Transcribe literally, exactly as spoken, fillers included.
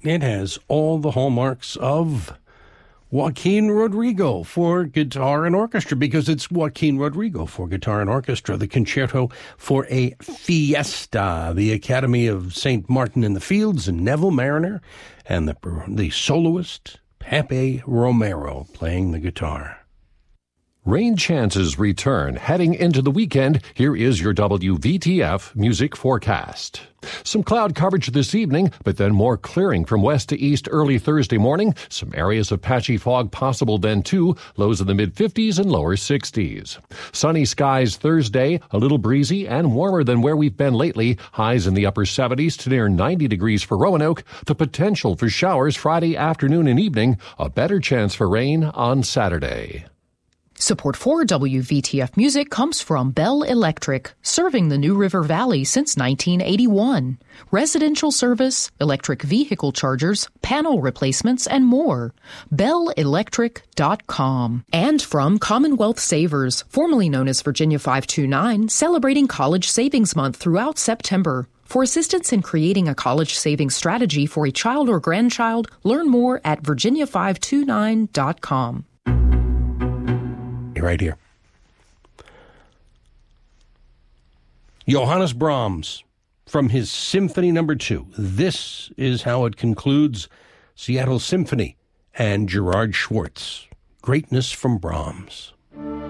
It has all the hallmarks of Joaquin Rodrigo for guitar and orchestra, because it's Joaquin Rodrigo for guitar and orchestra, the Concerto for a Fiesta, the Academy of Saint Martin in the Fields and Neville Mariner, and the, the soloist Pepe Romero playing the guitar. Rain chances return. Heading into the weekend, here is your W V T F music forecast. Some cloud coverage this evening, but then more clearing from west to east early Thursday morning. Some areas of patchy fog possible then too. Lows in the mid-fifties and lower sixties. Sunny skies Thursday, a little breezy and warmer than where we've been lately. Highs in the upper seventies to near ninety degrees for Roanoke. The potential for showers Friday afternoon and evening. A better chance for rain on Saturday. Support for W V T F Music comes from Bell Electric, serving the New River Valley since nineteen eighty-one. Residential service, electric vehicle chargers, panel replacements, and more. bell electric dot com. And from Commonwealth Savers, formerly known as Virginia five two nine, celebrating College Savings Month throughout September. For assistance in creating a college savings strategy for a child or grandchild, learn more at virginia five two nine dot com. Right here. Johannes Brahms from his Symphony Number Two. This is how it concludes Seattle Symphony and Gerard Schwartz. Greatness from Brahms.